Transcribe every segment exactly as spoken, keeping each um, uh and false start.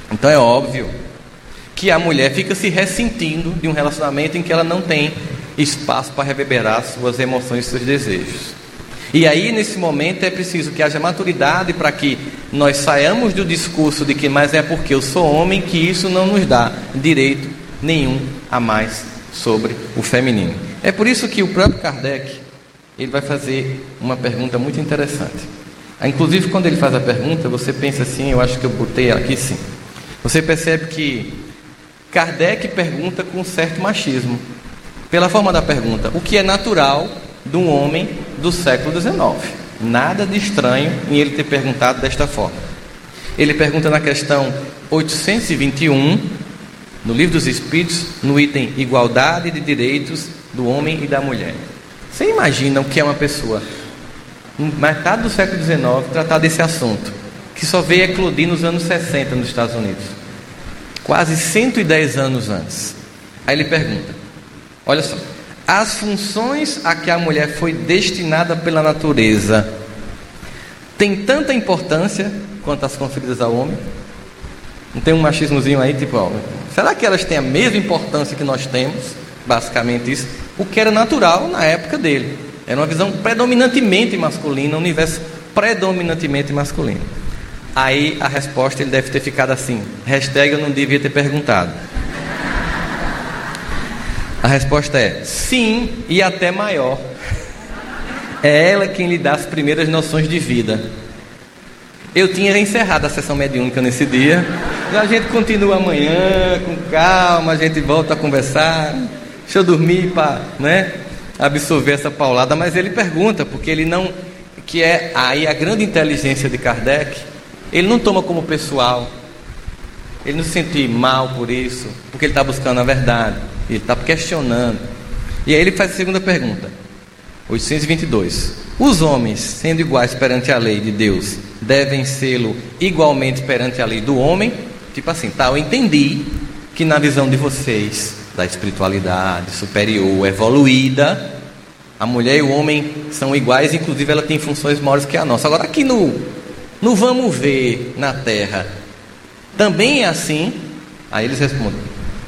Então é óbvio que a mulher fica se ressentindo de um relacionamento em que ela não tem espaço para reverberar suas emoções e seus desejos. E aí, nesse momento, é preciso que haja maturidade para que nós saiamos do discurso de que mas é porque eu sou homem que isso não nos dá direito nenhum a mais sobre o feminino. É por isso que o próprio Kardec, ele vai fazer uma pergunta muito interessante. Inclusive, quando ele faz a pergunta, você pensa assim, eu acho que eu botei aqui sim. Você percebe que Kardec pergunta com um certo machismo. Pela forma da pergunta, o que é natural de um homem do século dezenove. Nada de estranho em ele ter perguntado desta forma. Ele pergunta na questão oitocentos e vinte e um, no Livro dos Espíritos, no item Igualdade de Direitos do Homem e da Mulher. Você imagina o que é uma pessoa, em metade do século dezenove, tratar desse assunto, que só veio eclodir nos anos sessenta nos Estados Unidos, quase cento e dez anos antes. Aí ele pergunta, olha só, as funções a que a mulher foi destinada pela natureza têm tanta importância quanto as conferidas ao homem? Não tem um machismozinho aí, tipo, ó, será que elas têm a mesma importância que nós temos? Basicamente isso, o que era natural na época dele. Era uma visão predominantemente masculina, um universo predominantemente masculino. Aí a resposta ele deve ter ficado assim, hashtag eu não devia ter perguntado. A resposta é sim, e até maior. É ela quem lhe dá as primeiras noções de vida. Eu tinha encerrado a sessão mediúnica nesse dia. A gente continua amanhã, com calma, a gente volta a conversar. Deixa eu dormir para, né, absorver essa paulada. Mas ele pergunta, porque ele não... Que é aí a grande inteligência de Kardec. Ele não toma como pessoal. Ele não se sente mal por isso, porque ele está buscando a verdade. Ele está questionando. E aí ele faz a segunda pergunta, oitocentos e vinte e dois. Os homens, sendo iguais perante a lei de Deus, devem sê-lo igualmente perante a lei do homem? Tipo assim, tá, eu entendi que na visão de vocês, da espiritualidade superior, evoluída, a mulher e o homem são iguais, inclusive ela tem funções maiores que a nossa. Agora aqui no, no vamos ver na Terra, também é assim? Aí eles respondem,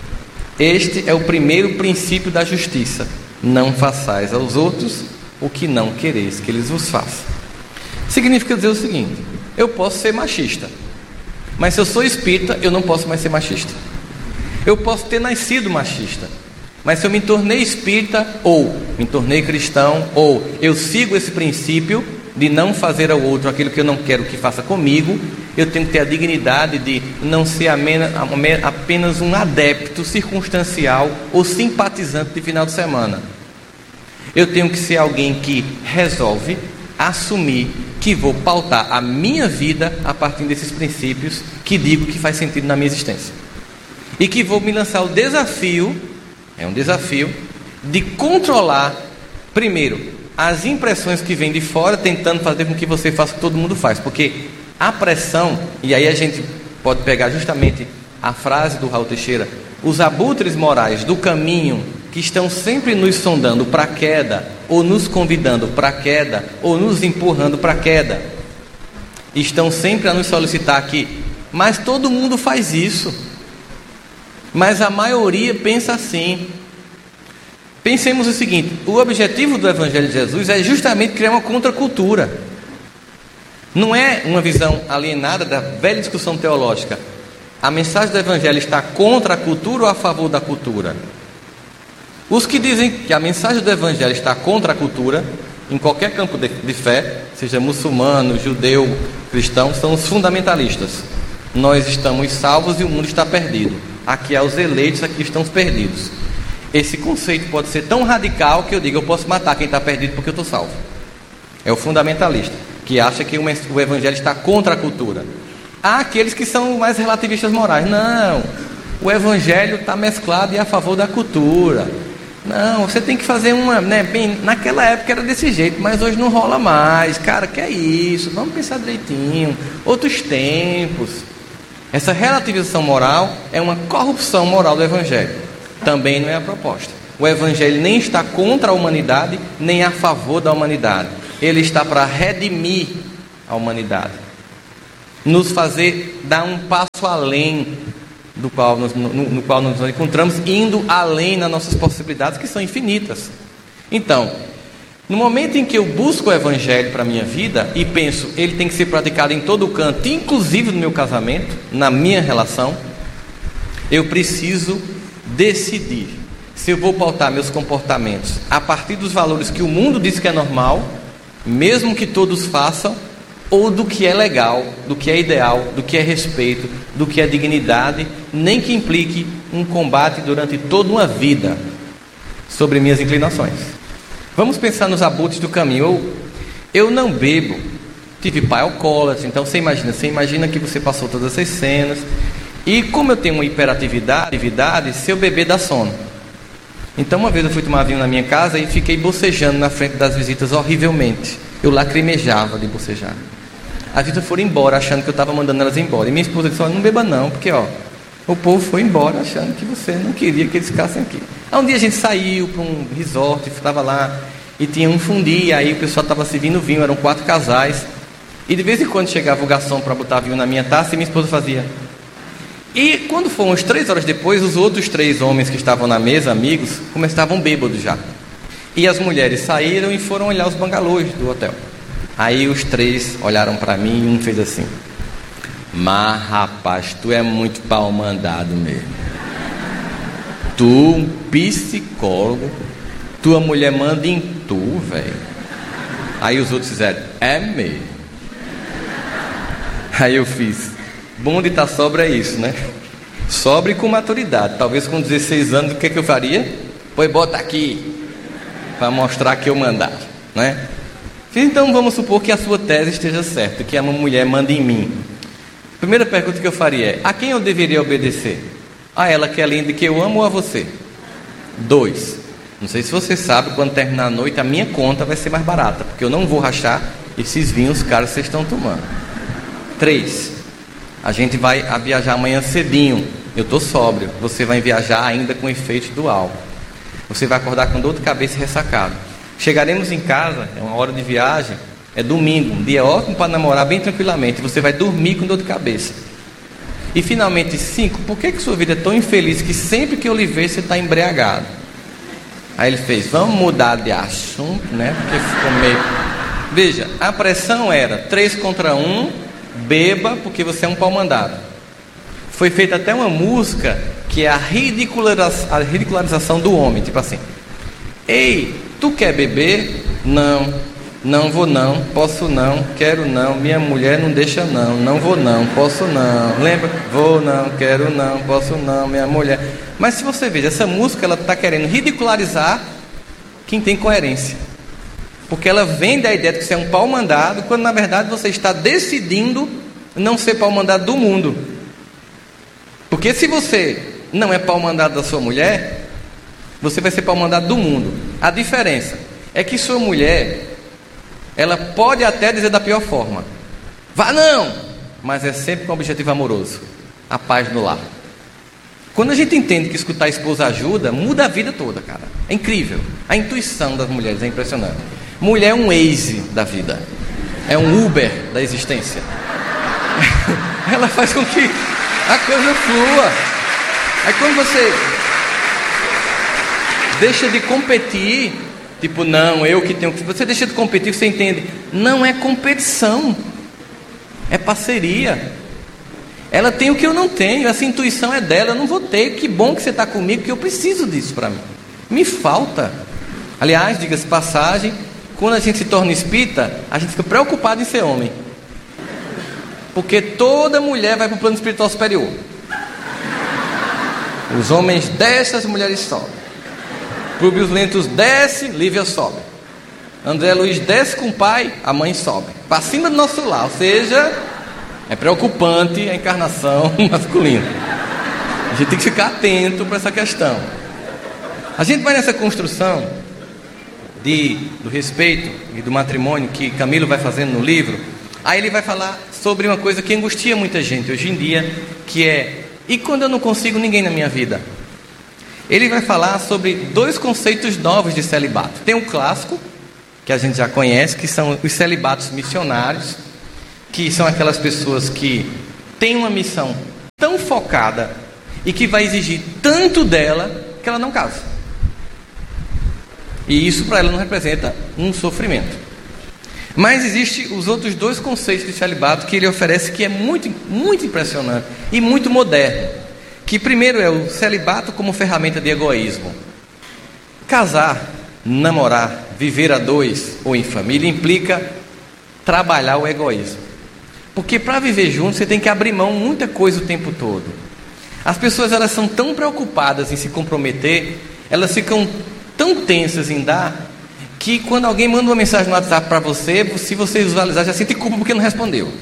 este é o primeiro princípio da justiça. Não façais aos outros o que não quereis que eles vos façam. Significa dizer o seguinte, eu posso ser machista, mas se eu sou espírita, eu não posso mais ser machista. Eu posso ter nascido machista, mas se eu me tornei espírita, ou me tornei cristão, ou eu sigo esse princípio de não fazer ao outro aquilo que eu não quero que faça comigo, eu tenho que ter a dignidade de não ser apenas um adepto circunstancial ou simpatizante de final de semana. Eu tenho que ser alguém que resolve assumir que vou pautar a minha vida a partir desses princípios que digo que faz sentido na minha existência. E que vou me lançar o desafio, é um desafio, de controlar, primeiro, as impressões que vêm de fora, tentando fazer com que você faça o que todo mundo faz. Porque a pressão, e aí a gente pode pegar justamente a frase do Raul Teixeira, os abutres morais do caminho que estão sempre nos sondando para a queda, ou nos convidando para a queda, ou nos empurrando para a queda, estão sempre a nos solicitar aqui, mas todo mundo faz isso, mas a maioria pensa assim. Pensemos o seguinte, o objetivo do Evangelho de Jesus é justamente criar uma contracultura. Não é uma visão alienada da velha discussão teológica. A mensagem do Evangelho está contra a cultura ou a favor da cultura? Os que dizem que a mensagem do Evangelho está contra a cultura, em qualquer campo de, de fé, seja muçulmano, judeu, cristão, são os fundamentalistas. Nós estamos salvos e o mundo está perdido. Aqui há os eleitos, aqui estão os perdidos. Esse conceito pode ser tão radical que eu digo, eu posso matar quem está perdido porque eu estou salvo. É o fundamentalista, que acha que o Evangelho está contra a cultura. Há aqueles que são mais relativistas morais. Não, o Evangelho está mesclado e é a favor da cultura. Não, você tem que fazer uma, né, bem, naquela época era desse jeito, mas hoje não rola mais. Cara, que é isso? Vamos pensar direitinho. Outros tempos. Essa relativização moral é uma corrupção moral do Evangelho. Também não é a proposta. O Evangelho nem está contra a humanidade, nem a favor da humanidade. Ele está para redimir a humanidade. nos fazer dar um passo além do qual nos, no, no qual nos encontramos, indo além nas nossas possibilidades, que são infinitas. Então, no momento em que eu busco o Evangelho para a minha vida e penso, ele tem que ser praticado em todo canto, inclusive no meu casamento, na minha relação, eu preciso decidir se eu vou pautar meus comportamentos a partir dos valores que o mundo diz que é normal, mesmo que todos façam, ou do que é legal, do que é ideal, do que é respeito, do que é dignidade, nem que implique um combate durante toda uma vida sobre minhas inclinações. Vamos pensar nos abutres do caminho. Eu, eu não bebo, tive pai alcoólatra, então você imagina, você imagina que você passou todas essas cenas, e como eu tenho uma hiperatividade, atividade, se eu beber dá sono. Então uma vez eu fui tomar vinho na minha casa e fiquei bocejando na frente das visitas horrivelmente. Eu lacrimejava de bocejar. As visitas foram embora achando que eu estava mandando elas embora. E minha esposa disse, olha, não beba não, porque ó, o povo foi embora achando que você não queria que eles ficassem aqui. Aí um dia a gente saiu para um resort, estava lá, e tinha um fundi, e aí o pessoal estava servindo vinho, eram quatro casais. E de vez em quando chegava o garçom para botar vinho na minha taça, e minha esposa fazia. E quando foram umas três horas depois, os outros três homens que estavam na mesa, amigos, começavam bêbados já. E as mulheres saíram e foram olhar os bangalôs do hotel. Aí os três olharam para mim e um fez assim: mas rapaz, tu é muito pau mandado mesmo. Tu, um psicólogo, tua mulher manda em tu, velho. Aí os outros fizeram: é mesmo. Aí eu fiz: bom de estar sobra é isso, né? Sobre com maturidade. Talvez com dezesseis anos, o que, é que eu faria? Pois bota aqui, para mostrar que eu mandava, né? Então vamos supor que a sua tese esteja certa, que a mulher manda em mim. Primeira pergunta que eu faria é: a quem eu deveria obedecer? A ela que é linda e que eu amo, ou a você? Dois, não sei se você sabe, quando terminar a noite a minha conta vai ser mais barata, porque eu não vou rachar esses vinhos caros que vocês estão tomando. Três, a gente vai a viajar amanhã cedinho. Eu estou sóbrio, você vai viajar ainda com efeito do álcool. Você vai acordar com dor de cabeça e ressacado. Chegaremos em casa, é uma hora de viagem, é domingo, um dia ótimo para namorar bem tranquilamente. Você vai dormir com dor de cabeça. E finalmente, cinco, por que, que sua vida é tão infeliz que sempre que eu lhe vejo você está embriagado? Aí ele fez: vamos mudar de assunto, né? Porque ficou meio... Veja, a pressão era três contra um, beba porque você é um pau mandado. Foi feita até uma música que é a, ridiculariza... a ridicularização do homem, tipo assim: ei, tu quer beber? Não. Não vou não, posso não, quero não, minha mulher não deixa não, não vou não, posso não, lembra? Vou não, quero não, posso não, minha mulher. Mas se você veja, essa música ela está querendo ridicularizar quem tem coerência, porque ela vende a ideia de que você é um pau mandado, quando na verdade você está decidindo não ser pau mandado do mundo. Porque se você não é pau mandado da sua mulher, você vai ser pau mandado do mundo. A diferença é que sua mulher, ela pode até dizer da pior forma: vá não, mas é sempre com objetivo amoroso, a paz no lar. Quando a gente entende que escutar a esposa ajuda, muda a vida toda, cara. É incrível. A intuição das mulheres é impressionante. Mulher é um Waze da vida, é um Uber da existência. Ela faz com que a coisa flua. Aí quando você deixa de competir, tipo, não, eu que tenho que... Você deixa de competir, você entende? Não é competição, é parceria. Ela tem o que eu não tenho, essa intuição é dela, eu não vou ter. Que bom que você está comigo, que eu preciso disso para mim. Me falta. Aliás, diga-se passagem, quando a gente se torna espírita, a gente fica preocupado em ser homem. Porque toda mulher vai para o plano espiritual superior. Os homens descem, as mulheres sobem. Publius Lentus desce, Lívia sobe. André Luiz desce com o pai, a mãe sobe. Para cima do nosso lar, ou seja, é preocupante a encarnação masculina. A gente tem que ficar atento para essa questão. A gente vai nessa construção de, do respeito e do matrimônio que Camilo vai fazendo no livro. Aí ele vai falar sobre uma coisa que angustia muita gente hoje em dia, que é: e quando eu não consigo ninguém na minha vida? Ele vai falar sobre dois conceitos novos de celibato. Tem um clássico, que a gente já conhece, que são os celibatos missionários, que são aquelas pessoas que têm uma missão tão focada e que vai exigir tanto dela que ela não casa. E isso para ela não representa um sofrimento. Mas existem os outros dois conceitos de celibato que ele oferece, que é muito, muito impressionante e muito moderno. Que primeiro é o celibato como ferramenta de egoísmo. Casar, namorar, viver a dois ou em família implica trabalhar o egoísmo. Porque para viver junto você tem que abrir mão muita coisa o tempo todo. As pessoas, elas são tão preocupadas em se comprometer, elas ficam tão tensas em dar, que quando alguém manda uma mensagem no WhatsApp para você, se você visualizar, já sente culpa porque não respondeu.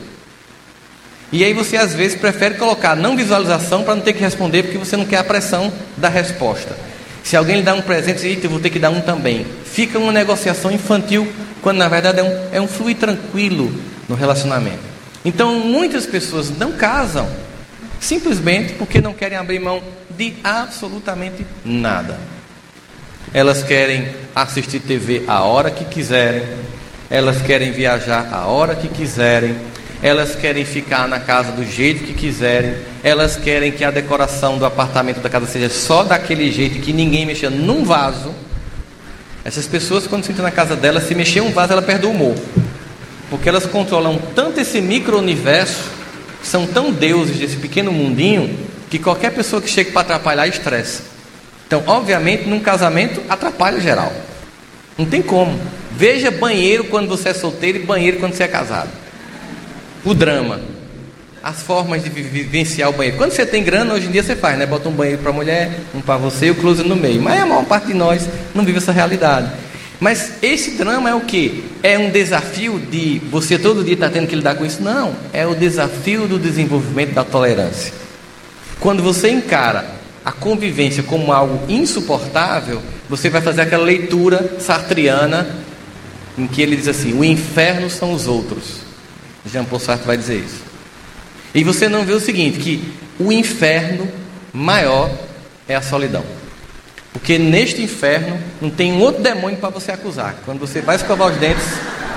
E aí você às vezes prefere colocar não visualização para não ter que responder, porque você não quer a pressão da resposta. Se alguém lhe dá um presente, eita, eu vou ter que dar um também. Fica uma negociação infantil, quando na verdade é um, é um fluir tranquilo no relacionamento. Então muitas pessoas não casam simplesmente porque não querem abrir mão de absolutamente nada. Elas querem assistir T V a hora que quiserem, elas querem viajar a hora que quiserem, elas querem ficar na casa do jeito que quiserem, elas querem que a decoração do apartamento da casa seja só daquele jeito, que ninguém mexa num vaso. Essas pessoas, quando se entra na casa delas, se mexer um vaso, ela perde o humor, porque elas controlam tanto esse micro-universo, são tão deuses desse pequeno mundinho, que qualquer pessoa que chegue para atrapalhar, estressa. Então, obviamente, num casamento, atrapalha geral. Não tem como. Veja banheiro quando você é solteiro e banheiro quando você é casado. O drama. As formas de vivenciar o banheiro. Quando você tem grana, hoje em dia você faz, né? Bota um banheiro para a mulher, um para você e o closet no meio. Mas a maior parte de nós não vive essa realidade. Mas esse drama é o quê? É um desafio de você todo dia estar tendo que lidar com isso? Não. É o desafio do desenvolvimento da tolerância. Quando você encara a convivência como algo insuportável, você vai fazer aquela leitura sartriana em que ele diz assim: o inferno são os outros. Jean Paul Sartre vai dizer isso. E você não vê o seguinte, que o inferno maior é a solidão. Porque neste inferno não tem um outro demônio para você acusar. Quando você vai escovar os dentes,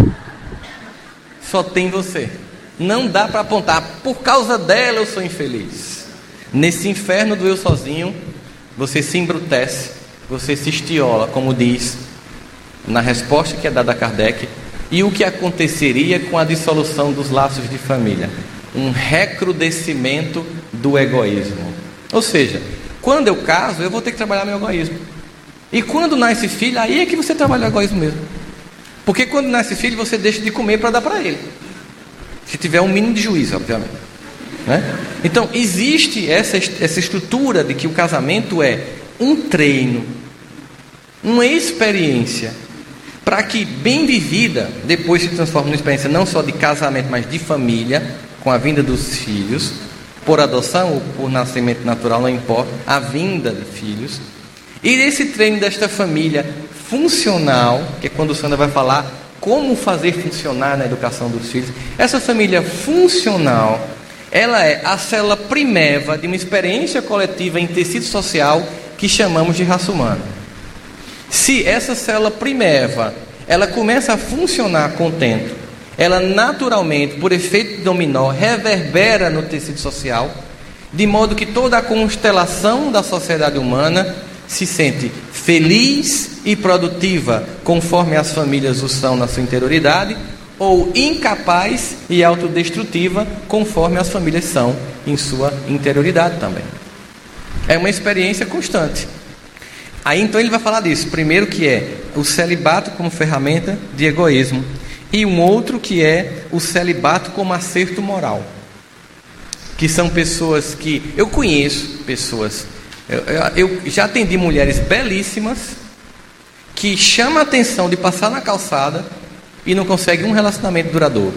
só tem você. Não dá para apontar, por causa dela eu sou infeliz. Nesse inferno do eu sozinho, você se embrutece, você se estiola, como diz na resposta que é dada a Kardec. E o que aconteceria com a dissolução dos laços de família? Um recrudescimento do egoísmo. Ou seja, quando eu caso, eu vou ter que trabalhar meu egoísmo. E quando nasce filho, aí é que você trabalha o egoísmo mesmo. Porque quando nasce filho, você deixa de comer para dar para ele. Se tiver um mínimo de juízo, obviamente. Né? Então, existe essa, essa estrutura de que o casamento é um treino, uma experiência, para que, bem vivida, depois se transforme numa experiência não só de casamento, mas de família, com a vinda dos filhos, por adoção ou por nascimento natural, não importa, a vinda de filhos. E esse treino desta família funcional, que é quando o Sandra vai falar como fazer funcionar na educação dos filhos, essa família funcional, ela é a célula primeva de uma experiência coletiva em tecido social que chamamos de raça humana. Se essa célula primeva, ela começa a funcionar contento, ela naturalmente, por efeito de dominó, reverbera no tecido social, de modo que toda a constelação da sociedade humana se sente feliz e produtiva, conforme as famílias o são na sua interioridade, ou incapaz e autodestrutiva, conforme as famílias são em sua interioridade também. É uma experiência constante. Aí então ele vai falar disso. Primeiro, que é o celibato como ferramenta de egoísmo, e um outro que é o celibato como acerto moral, que são pessoas que... Eu conheço pessoas, eu, eu, eu já atendi mulheres belíssimas que chamam a atenção de passar na calçada e não conseguem um relacionamento duradouro.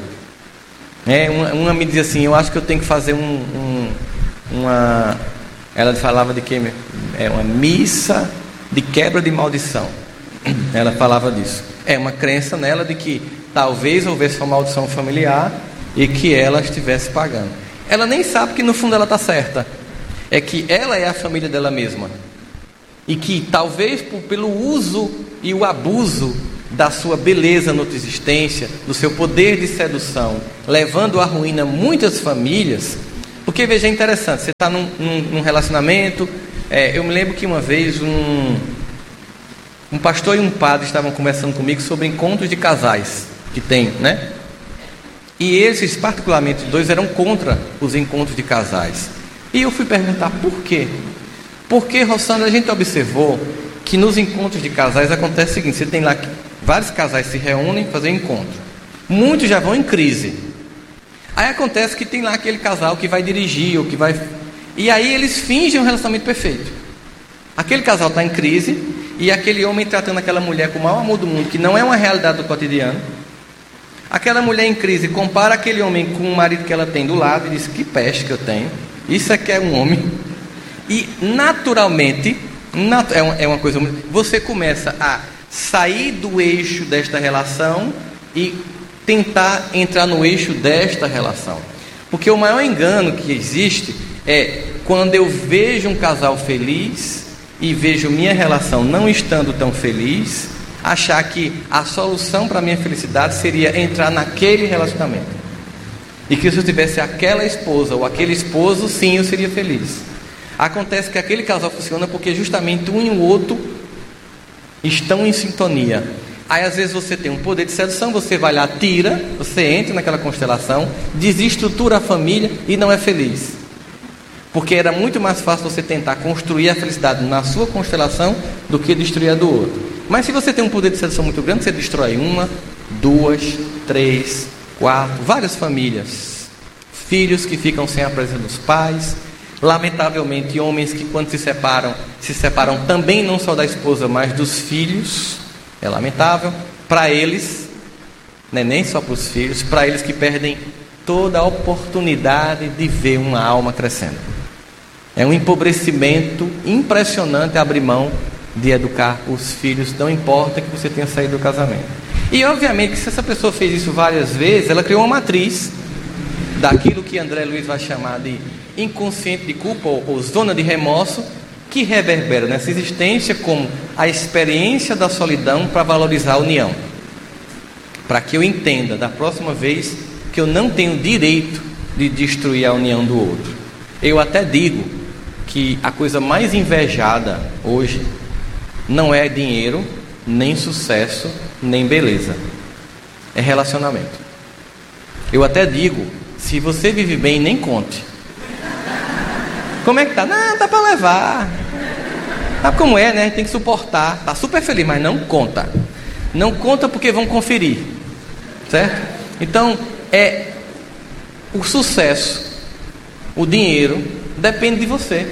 É, uma, uma me diz assim: eu acho que eu tenho que fazer um, um, uma... Ela falava de que? É uma missa de quebra de maldição. Ela falava disso. É uma crença nela de que talvez houvesse uma maldição familiar e que ela estivesse pagando. Ela nem sabe que no fundo ela está certa. É que ela é a família dela mesma. E que talvez por, pelo uso e o abuso da sua beleza na outra existência, do seu poder de sedução, levando à ruína muitas famílias. Porque veja, é interessante, você está num, num, num relacionamento, é, eu me lembro que uma vez um, um pastor e um padre estavam conversando comigo sobre encontros de casais que tem, né? E esses, particularmente, dois eram contra os encontros de casais. E eu fui perguntar por quê? Porque, Rossandra, a gente observou que nos encontros de casais acontece o seguinte: você tem lá que vários casais se reúnem fazer encontro, muitos já vão em crise. Aí acontece que tem lá aquele casal que vai dirigir, ou que vai... E aí eles fingem um relacionamento perfeito. Aquele casal está em crise, e aquele homem tratando aquela mulher com o maior amor do mundo, que não é uma realidade do cotidiano. Aquela mulher em crise compara aquele homem com o marido que ela tem do lado, e diz: que peste que eu tenho, isso aqui é um homem. E naturalmente, nat- é, uma, é uma coisa... Você começa a sair do eixo desta relação e tentar entrar no eixo desta relação. Porque o maior engano que existe é quando eu vejo um casal feliz e vejo minha relação não estando tão feliz, achar que a solução para a minha felicidade seria entrar naquele relacionamento, e que se eu tivesse aquela esposa ou aquele esposo, sim, eu seria feliz. Acontece que aquele casal funciona porque justamente um e o outro estão em sintonia. Aí às vezes você tem um poder de sedução, você vai lá, tira, você entra naquela constelação, desestrutura a família e não é feliz. Porque era muito mais fácil você tentar construir a felicidade na sua constelação do que destruir a do outro. Mas se você tem um poder de sedução muito grande, você destrói uma, duas, três, quatro, várias famílias. Filhos que ficam sem a presença dos pais. Lamentavelmente, homens que quando se separam, se separam também não só da esposa, mas dos filhos. É lamentável para eles, né? Nem só para os filhos, para eles que perdem toda a oportunidade de ver uma alma crescendo. É um empobrecimento impressionante abrir mão de educar os filhos, não importa que você tenha saído do casamento. E obviamente, se essa pessoa fez isso várias vezes, ela criou uma matriz daquilo que André Luiz vai chamar de inconsciente de culpa ou, ou zona de remorso, que reverbera nessa existência como a experiência da solidão para valorizar a união. Para que eu entenda da próxima vez que eu não tenho direito de destruir a união do outro. Eu até digo que a coisa mais invejada hoje não é dinheiro, nem sucesso, nem beleza. É relacionamento. Eu até digo, se você vive bem, nem conte. Como é que tá? Não, dá para levar. Sabe como é, né? Tem que suportar. Tá super feliz, mas não conta. Não conta porque vão conferir. Certo? Então, é o sucesso, o dinheiro, depende de você.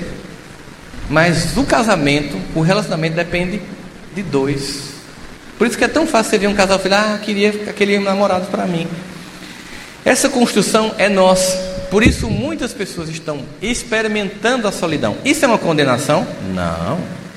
Mas o casamento, o relacionamento depende de dois. Por isso que é tão fácil você ver um casal e falar: ah, queria aquele namorado para mim. Essa construção é nossa. Por isso muitas pessoas estão experimentando a solidão. Isso é uma condenação? Não.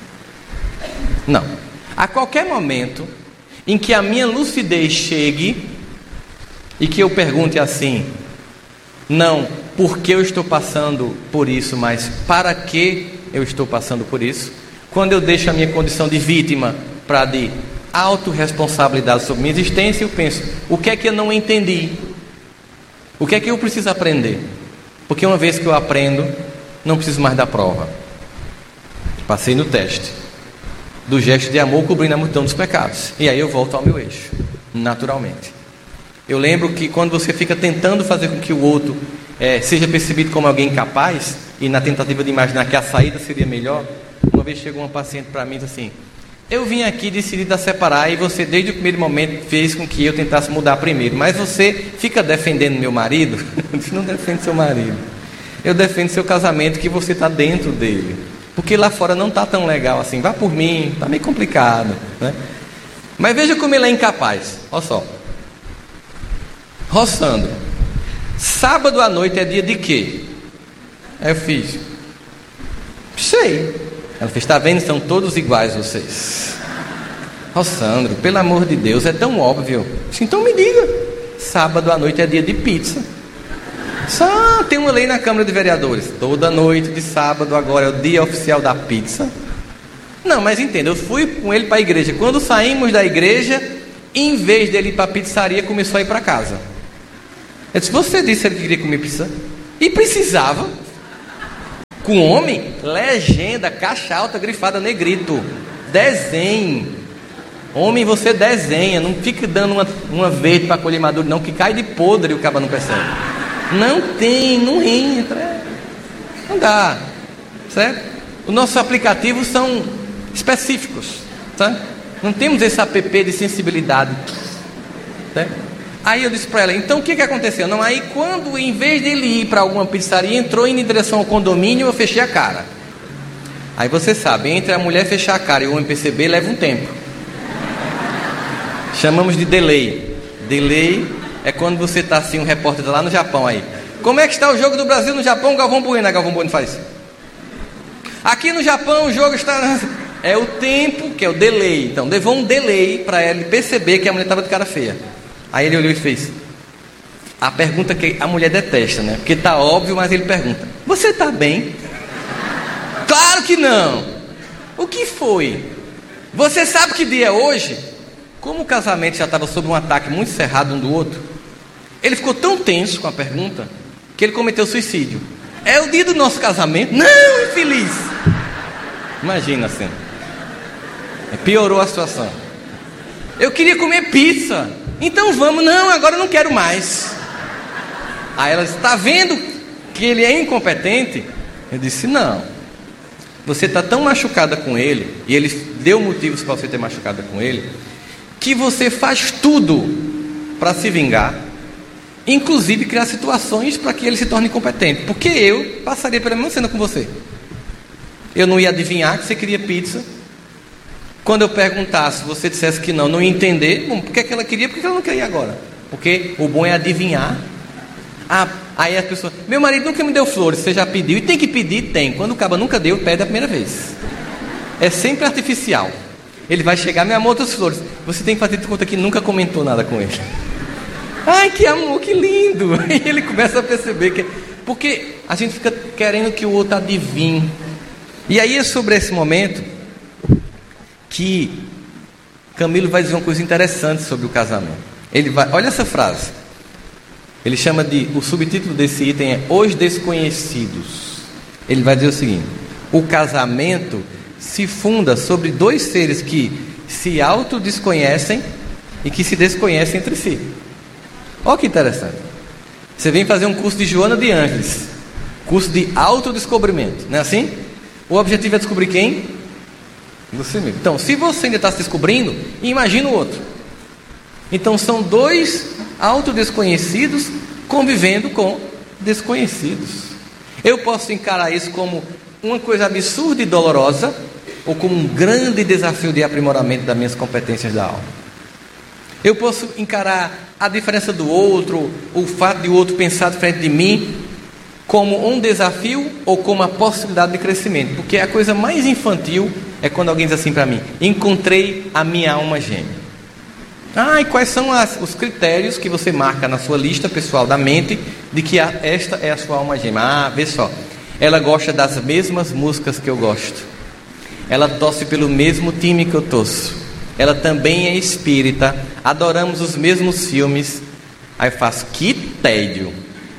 Não. A qualquer momento em que a minha lucidez chegue e que eu pergunte assim: não porque eu estou passando por isso, mas para que eu estou passando por isso. Quando eu deixo a minha condição de vítima para de autorresponsabilidade sobre minha existência, eu penso: o que é que eu não entendi? O que é que eu preciso aprender? Porque uma vez que eu aprendo, não preciso mais da prova. Passei no teste do gesto de amor cobrindo a multidão dos pecados. E aí eu volto ao meu eixo, naturalmente. Eu lembro que quando você fica tentando fazer com que o outro é, seja percebido como alguém capaz, e na tentativa de imaginar que a saída seria melhor, uma vez chegou uma paciente para mim e disse assim: eu vim aqui decidida a separar, e você desde o primeiro momento fez com que eu tentasse mudar primeiro, mas você fica defendendo meu marido? Eu disse: não defendo seu marido, eu defendo seu casamento, que você está dentro dele, porque lá fora não está tão legal assim. Vá por mim, está meio complicado, né? Mas veja como ele é incapaz. Olha só, Rossandro, sábado à noite é dia de quê? Aí eu fiz: sei. Ela fez: está vendo? São todos iguais vocês. Rossandro, pelo amor de Deus, é tão óbvio. Disse: então me diga. Sábado à noite é dia de pizza. Só tem uma lei na Câmara de Vereadores: toda noite de sábado agora é o dia oficial da pizza. Não, mas entenda, eu fui com ele para a igreja. Quando saímos da igreja, Em vez dele ir para a pizzaria, começou a ir para casa. Eu disse, você disse que ele queria comer pizza? E precisava. Com homem, legenda, caixa alta, grifada, negrito. Desenhe. Homem, você desenha. Não fique dando uma, uma verde para colher maduro, não, que cai de podre e o caba não percebe. Não tem, não entra. Não dá. Certo? Os nossos aplicativos são específicos. Certo? Não temos esse app de sensibilidade. Certo? Aí eu disse para ela, então o que, que aconteceu? Não, aí quando, em vez dele ir para alguma pizzaria, entrou em direção ao condomínio, eu fechei a cara. Aí você sabe, entre a mulher fechar a cara e o homem perceber, leva um tempo. Chamamos de delay. Delay é quando você está assim, um repórter tá lá no Japão aí. Como é que está o jogo do Brasil no Japão? Galvão Bueno, Galvão Bueno faz. Aqui no Japão o jogo está... É o tempo, que é o delay. Então, levou um delay para ele perceber que a mulher estava de cara feia. Aí ele olhou e fez a pergunta que a mulher detesta, né? Porque tá óbvio, mas ele pergunta, você tá bem? Claro que não. O que foi? Você sabe que dia é hoje? Como o casamento já estava sob um ataque muito cerrado um do outro, ele ficou tão tenso com a pergunta que ele cometeu suicídio. É o dia do nosso casamento? Não, infeliz. Imagina assim. Piorou a situação. Eu queria comer pizza. Então vamos. Não, agora eu não quero mais. Aí ela disse, está vendo que ele é incompetente? Eu disse, não. Você está tão machucada com ele, e ele deu motivos para você ter machucada com ele, que você faz tudo para se vingar, inclusive criar situações para que ele se torne incompetente. Porque eu passaria pela mesma cena com você. Eu não ia adivinhar que você queria pizza. Quando eu perguntasse, você dissesse que não, não ia entender. Bom, por que ela queria, por que ela não queria agora? Porque o bom é adivinhar. Ah, aí a pessoa, meu marido nunca me deu flores, você já pediu? E tem que pedir? Tem. Quando o caba nunca deu, pede a primeira vez. É sempre artificial. Ele vai chegar, meu amor, outras flores. Você tem que fazer de conta que nunca comentou nada com ele. Ai, que amor, que lindo. E ele começa a perceber que... Porque a gente fica querendo que o outro adivinhe. E aí é sobre esse momento que Camilo vai dizer uma coisa interessante sobre o casamento. Ele vai, olha essa frase. Ele chama de, o subtítulo desse item é Os Desconhecidos. Ele vai dizer o seguinte: o casamento se funda sobre dois seres que se autodesconhecem e que se desconhecem entre si. Olha que interessante. Você vem fazer um curso de Joana de Ângeles, curso de autodescobrimento, não é assim? O objetivo é descobrir quem? Você mesmo. Então, se você ainda está se descobrindo, imagina o outro. Então, são dois autodesconhecidos convivendo com desconhecidos. Eu posso encarar isso como uma coisa absurda e dolorosa, ou como um grande desafio de aprimoramento das minhas competências da alma. Eu posso encarar a diferença do outro, o fato de o outro pensar diferente de mim, como um desafio ou como a possibilidade de crescimento. Porque a coisa mais infantil é quando alguém diz assim para mim: encontrei a minha alma gêmea. Ah, e quais são as, os critérios que você marca na sua lista pessoal da mente de que a, esta é a sua alma gêmea? Ah, vê só, ela gosta das mesmas músicas que eu gosto, ela torce pelo mesmo time que eu torço, ela também é espírita, adoramos os mesmos filmes. Aí eu faço, que tédio.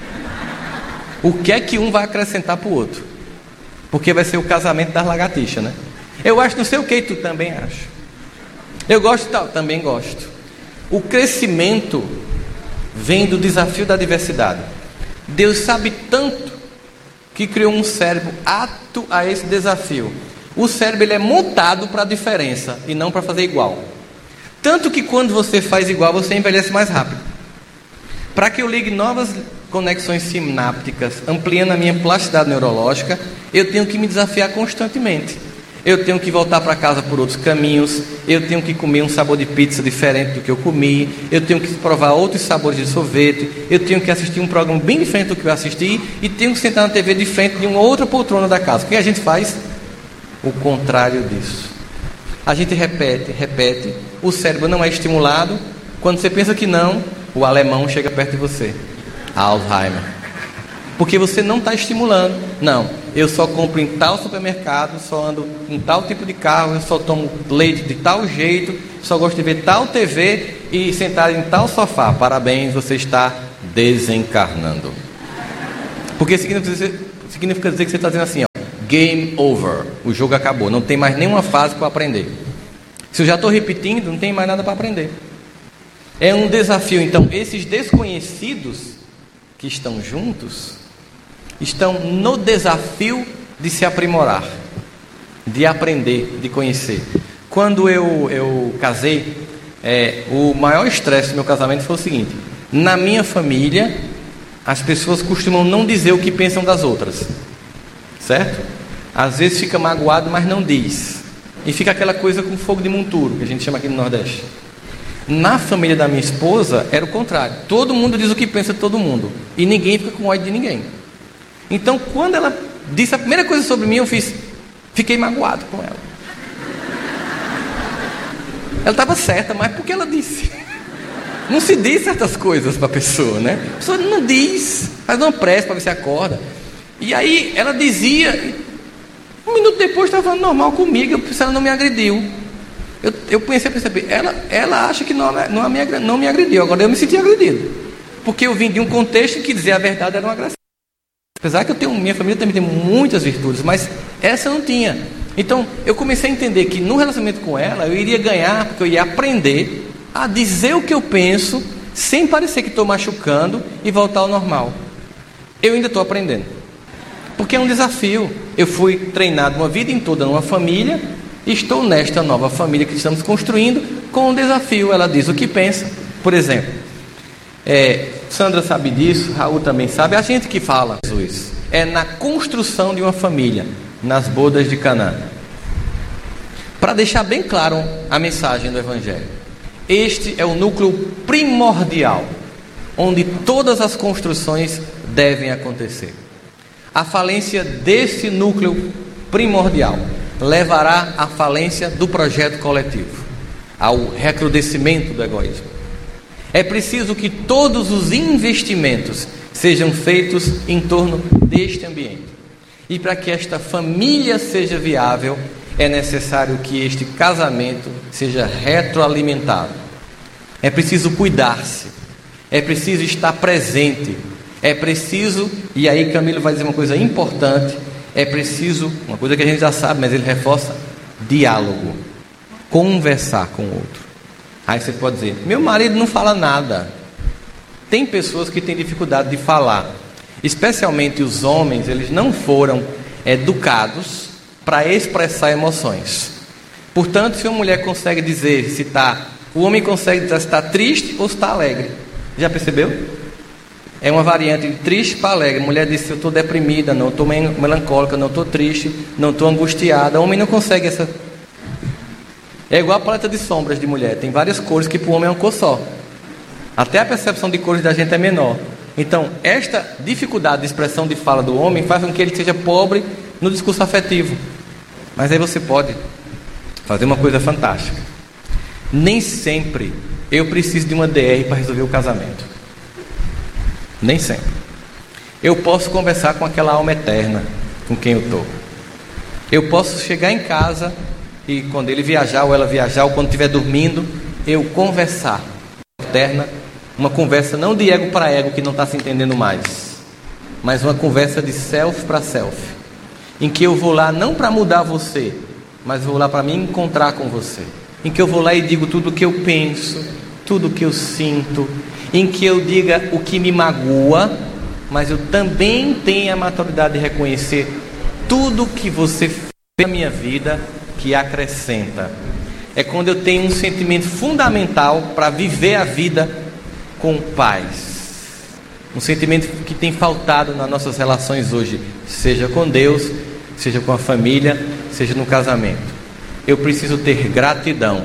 O que é que um vai acrescentar para o outro? Porque vai ser o casamento das lagartixas, né? Eu acho não sei o que, tu também acha. Eu gosto de tal, também gosto. O crescimento vem do desafio da diversidade. Deus sabe tanto que criou um cérebro apto a esse desafio. O cérebro ele é montado para a diferença e não para fazer igual. Tanto que quando você faz igual, você envelhece mais rápido. Para que eu ligue novas conexões sinápticas, ampliando a minha plasticidade neurológica, eu tenho que me desafiar constantemente. Eu tenho que voltar para casa por outros caminhos, eu tenho que comer um sabor de pizza diferente do que eu comi, eu tenho que provar outros sabores de sorvete, eu tenho que assistir um programa bem diferente do que eu assisti e tenho que sentar na T V diferente de uma outra poltrona da casa. O que a gente faz? O contrário disso. A gente repete, repete, o cérebro não é estimulado. Quando você pensa que não, o alemão chega perto de você. Alzheimer. Porque você não está estimulando. Não, eu só compro em tal supermercado, só ando em tal tipo de carro, eu só tomo leite de tal jeito, só gosto de ver tal T V e sentar em tal sofá. Parabéns, você está desencarnando. Porque significa dizer, significa dizer que você está dizendo assim, ó, game over, o jogo acabou, não tem mais nenhuma fase para aprender. Se eu já estou repetindo, não tem mais nada para aprender. É um desafio. Então, esses desconhecidos que estão juntos estão no desafio de se aprimorar, de aprender, de conhecer. Quando eu, eu casei, é, o maior estresse do meu casamento foi o seguinte: na minha família, as pessoas costumam não dizer o que pensam das outras, certo? Às vezes fica magoado, mas não diz, e fica aquela coisa com fogo de monturo, que a gente chama aqui no Nordeste. Na família da minha esposa era o contrário, todo mundo diz o que pensa de todo mundo, e ninguém fica com ódio de ninguém. Então, quando ela disse a primeira coisa sobre mim, eu fiz, fiquei magoado com ela. Ela estava certa, mas por que ela disse? Não se diz certas coisas para a pessoa, né? A pessoa não diz, faz uma pressa para ver se acorda. E aí ela dizia, um minuto depois estava falando normal comigo, eu, ela não me agrediu. Eu, eu comecei a perceber, ela, ela acha que não, não, me, não me agrediu, agora eu me senti agredido. Porque eu vim de um contexto em que dizer a verdade era uma agressão. Apesar que eu tenho, minha família também tem muitas virtudes, mas essa eu não tinha. Então eu comecei a entender que no relacionamento com ela eu iria ganhar, porque eu ia aprender a dizer o que eu penso sem parecer que estou machucando e voltar ao normal. Eu ainda estou aprendendo, porque é um desafio. Eu fui treinado uma vida em toda numa família e estou nesta nova família que estamos construindo com um desafio. Ela diz o que pensa. Por exemplo, é, Sandra sabe disso, Raul também sabe, a gente que fala Jesus é na construção de uma família, nas bodas de Caná. Para deixar bem claro a mensagem do Evangelho, este é o núcleo primordial, onde todas as construções devem acontecer. A falência desse núcleo primordial levará à falência do projeto coletivo, ao recrudescimento do egoísmo. É preciso que todos os investimentos sejam feitos em torno deste ambiente. E para que esta família seja viável, é necessário que este casamento seja retroalimentado. É preciso cuidar-se, é preciso estar presente, é preciso, e aí Camilo vai dizer uma coisa importante, é preciso, uma coisa que a gente já sabe, mas ele reforça, diálogo, conversar com o outro. Aí você pode dizer, meu marido não fala nada. Tem pessoas que têm dificuldade de falar, especialmente os homens, eles não foram educados para expressar emoções. Portanto, se uma mulher consegue dizer se está, o homem consegue dizer se está triste ou se está alegre. Já percebeu? É uma variante de triste para alegre. A mulher diz, eu estou deprimida, não estou melancólica, não estou triste, não estou angustiada. O homem não consegue essa. É igual a paleta de sombras de mulher, tem várias cores que para o homem é uma cor só. Até a percepção de cores da gente é menor. Então, esta dificuldade de expressão de fala do homem faz com que ele seja pobre no discurso afetivo. Mas aí você pode fazer uma coisa fantástica. Nem sempre eu preciso de uma D R para resolver o casamento. Nem sempre. Eu posso conversar com aquela alma eterna com quem eu estou. Eu posso chegar em casa e quando ele viajar ou ela viajar, ou quando estiver dormindo, eu conversar. Eterna, uma conversa não de ego para ego que não está se entendendo mais, mas uma conversa de self para self, em que eu vou lá não para mudar você, mas vou lá para me encontrar com você, em que eu vou lá e digo tudo o que eu penso, tudo o que eu sinto, em que eu diga o que me magoa, mas eu também tenho a maturidade de reconhecer tudo o que você fez na minha vida que acrescenta. É quando eu tenho um sentimento fundamental para viver a vida com paz, um sentimento que tem faltado nas nossas relações hoje, seja com Deus, seja com a família, seja no casamento. Eu preciso ter gratidão.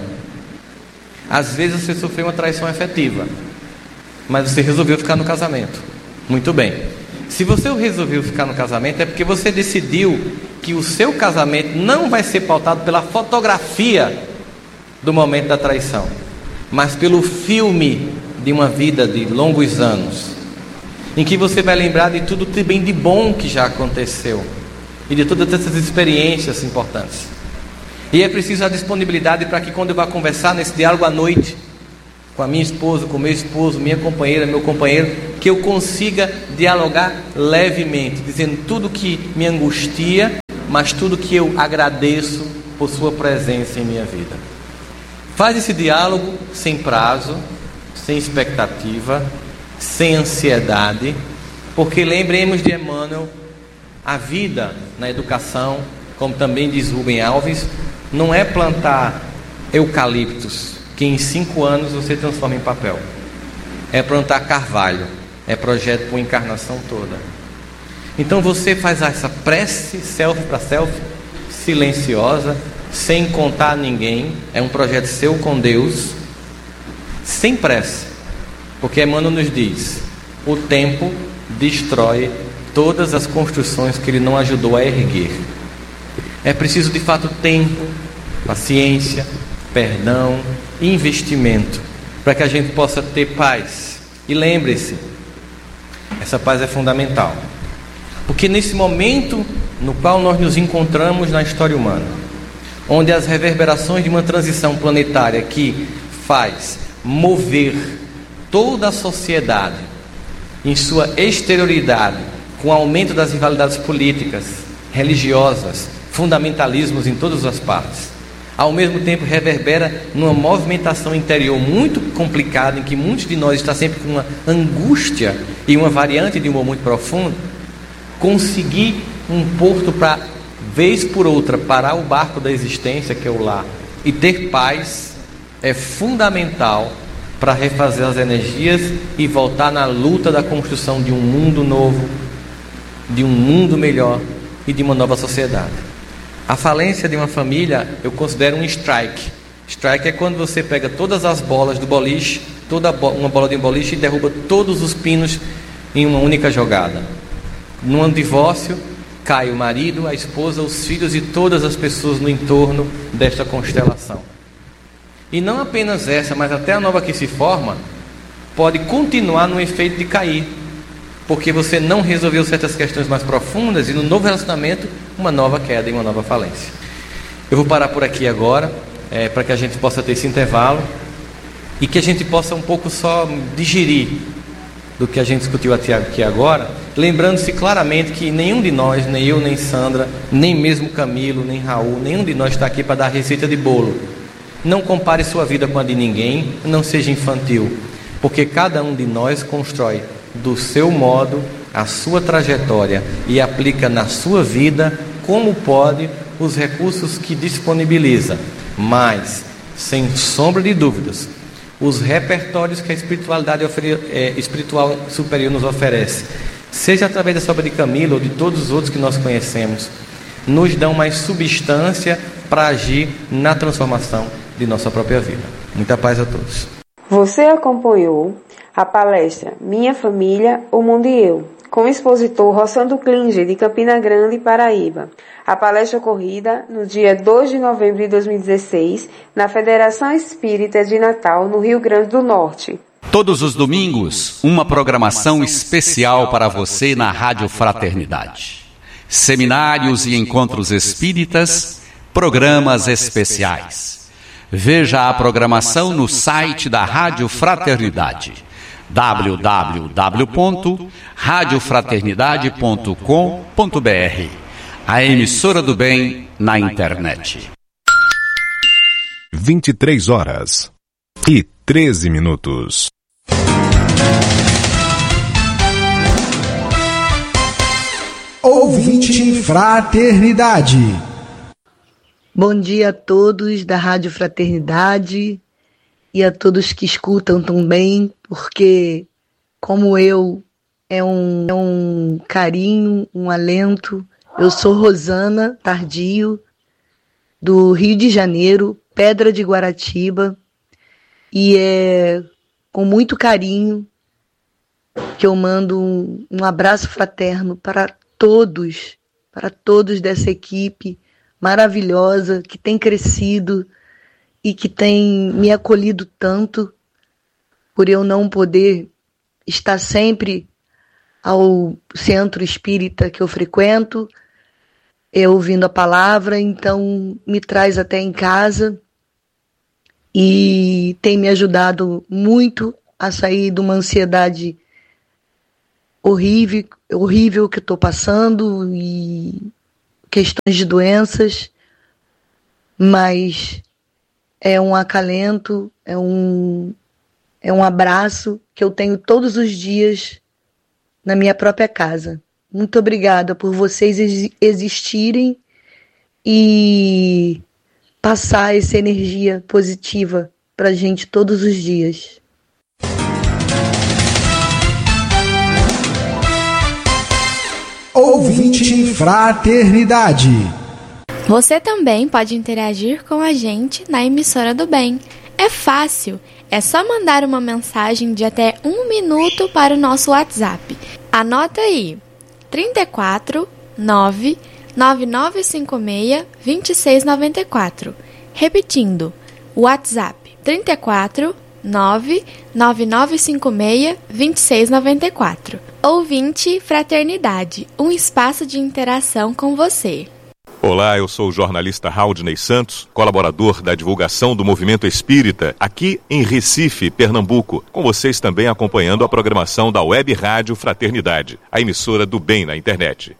Às vezes você sofreu uma traição afetiva, mas você resolveu ficar no casamento. Muito bem. Se você resolveu ficar no casamento, é porque você decidiu que o seu casamento não vai ser pautado pela fotografia do momento da traição, mas pelo filme de uma vida de longos anos. em que você vai lembrar de tudo que bem de bom que já aconteceu e de todas essas experiências importantes. E é preciso a disponibilidade para que quando eu vá conversar nesse diálogo à noite com a minha esposa, com o meu esposo, minha companheira, meu companheiro, que eu consiga dialogar levemente, dizendo tudo que me angustia, mas tudo que eu agradeço por sua presença em minha vida. Faz esse diálogo sem prazo, sem expectativa, sem ansiedade, porque lembremos de Emmanuel, a vida na educação, como também diz Rubem Alves, não é plantar eucaliptos que em cinco anos você transforma em papel. É plantar carvalho, é projeto por encarnação toda. Então você faz essa prece selfie para selfie, silenciosa, sem contar a ninguém, é um projeto seu com Deus, sem pressa, porque Emmanuel nos diz: o tempo destrói todas as construções que ele não ajudou a erguer. É preciso de fato tempo, paciência, perdão, investimento, para que a gente possa ter paz. E lembre-se, essa paz é fundamental, porque nesse momento no qual nós nos encontramos na história humana, onde as reverberações de uma transição planetária que faz mover toda a sociedade em sua exterioridade, com o aumento das rivalidades políticas, religiosas, fundamentalismos em todas as partes, ao mesmo tempo reverbera numa movimentação interior muito complicada, em que muitos de nós estão sempre com uma angústia e uma variante de humor muito profundo. Conseguir um porto para, vez por outra, parar o barco da existência, que é o lar, e ter paz, é fundamental para refazer as energias e voltar na luta da construção de um mundo novo, de um mundo melhor e de uma nova sociedade. A falência de uma família eu considero um strike. Strike é quando você pega todas as bolas do boliche, toda uma bola de um boliche, e derruba todos os pinos em uma única jogada. Num divórcio, cai o marido, a esposa, os filhos e todas as pessoas no entorno desta constelação. E não apenas essa, mas até a nova que se forma pode continuar no efeito de cair, porque você não resolveu certas questões mais profundas, e no novo relacionamento, uma nova queda e uma nova falência. Eu vou parar por aqui agora, é, para que a gente possa ter esse intervalo e que a gente possa um pouco só digerir do que a gente discutiu aqui agora, lembrando-se claramente que nenhum de nós, nem eu, nem Sandra, nem mesmo Camilo, nem Raul, nenhum de nós está aqui para dar receita de bolo. Não compare sua vida com a de ninguém, não seja infantil, porque cada um de nós constrói do seu modo a sua trajetória e aplica na sua vida como pode os recursos que disponibiliza, mas sem sombra de dúvidas os repertórios que a espiritualidade ofere, é, espiritual superior nos oferece, seja através dessa obra de Camilo ou de todos os outros que nós conhecemos, nos dão mais substância para agir na transformação de nossa própria vida. Muita paz a todos. Você acompanhou a palestra Minha Família, o Mundo e Eu, com o expositor Rossando Klinger, de Campina Grande, Paraíba. A palestra ocorrida no dia dois de novembro de dois mil e dezesseis, na Federação Espírita de Natal, no Rio Grande do Norte. Todos os domingos, uma programação especial para você na Rádio Fraternidade. Seminários e encontros espíritas, programas especiais. Veja a programação no site da Rádio Fraternidade, w w w ponto rádio fraternidade ponto com ponto b r, a emissora do bem na internet. vinte e três horas e treze minutos. Ouvinte Fraternidade. Bom dia a todos da Rádio Fraternidade e a todos que escutam também, porque, como eu, é um, é um carinho, um alento. Eu sou Rosana Tardio, do Rio de Janeiro, Pedra de Guaratiba, e é com muito carinho que eu mando um, um abraço fraterno para todos, para todos dessa equipe maravilhosa, que tem crescido e que tem me acolhido tanto, por eu não poder estar sempre ao centro espírita que eu frequento, eu ouvindo a palavra, então me traz até em casa e tem me ajudado muito a sair de uma ansiedade horrível, horrível que estou passando e questões de doenças, mas é um acalento, é um, é um abraço que eu tenho todos os dias na minha própria casa. Muito obrigada por vocês existirem e passar essa energia positiva para a gente todos os dias. Ouvinte Fraternidade. Você também pode interagir com a gente na Emissora do Bem. É fácil, é só mandar uma mensagem de até um minuto para o nosso WhatsApp. Anota aí, trinta e quatro, nove, nove nove cinco seis, dois seis nove quatro. Repetindo, WhatsApp trinta e quatro, nove, nove nove cinco seis, dois seis nove quatro. Ouvinte Fraternidade, um espaço de interação com você. Olá, eu sou o jornalista Haldney Santos, colaborador da divulgação do Movimento Espírita, aqui em Recife, Pernambuco, com vocês também acompanhando a programação da Web Rádio Fraternidade, a emissora do bem na internet.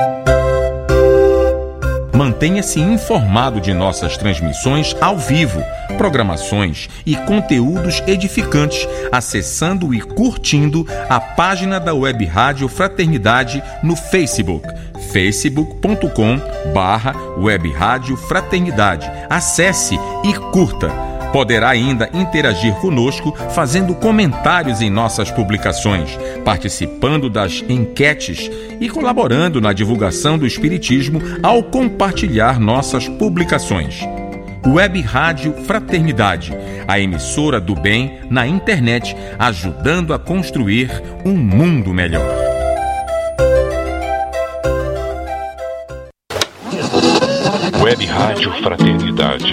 Mantenha-se informado de nossas transmissões ao vivo, programações e conteúdos edificantes, acessando e curtindo a página da Web Rádio Fraternidade no Facebook, facebook ponto com barra Web Rádio Fraternidade. Acesse e curta. Poderá ainda interagir conosco fazendo comentários em nossas publicações, participando das enquetes e colaborando na divulgação do Espiritismo ao compartilhar nossas publicações. Web Rádio Fraternidade, a emissora do bem na internet, ajudando a construir um mundo melhor. Web Rádio Fraternidade.